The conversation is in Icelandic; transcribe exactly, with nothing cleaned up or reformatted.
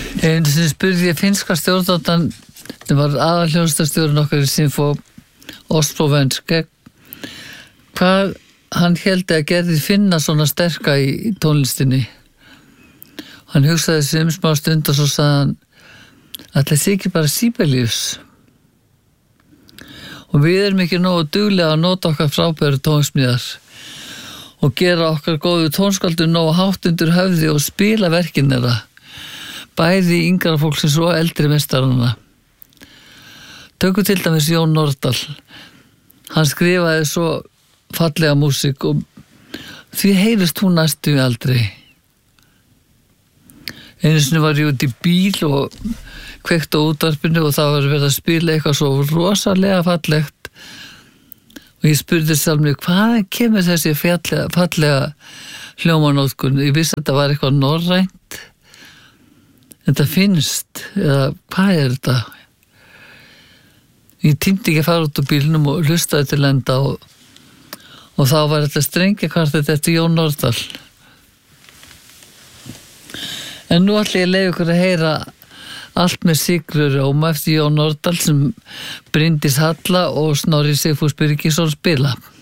Einu sinni spurði ég finnska stjórnandan, það var aðalhljónstastjórinn okkar í Sinfó, Ostrovenske, hvað hann héldi að gerði finna svona sterka í tónlistinni. Hann hugsaði sig um smá stund og svo sagði hann, ætli sé ekki bara Sibelius. Og við erum ekki nógu duglega að nota okkar frábæru tónsmíðar og gera okkar góðu tónskaldur nógu hátt undir höfði og spila verkin þeirra, bæði yngra fólksins og eldri meistarana. Tökum til dæmis Jón Nordal. Hann skrifaði svo fallega músík og því heyrist hún næstu aldrei. Einu sinni var ég út í bíl og kveikt á útvarpinu og það var verið að spila eitthvað svo rosalega fallegt og ég spurði sjálf mig, hvaðan kemur þessi fallega, fallega hljómanótkun? Ég vissi að þetta var eitthvað norrænt, þetta finnst, eða hvað er þetta? Ég tímdi ekki að fara út úr bílnum og hlustaði til enda og, og þá var þetta strengjakvartett eftir Jón Nordal. En nú ætla ég að leyfa ykkur að heyra allt með Sigruróm eftir Jón Nordal sem Bryndís Halla og Snorri Sigfús Birgisson spila.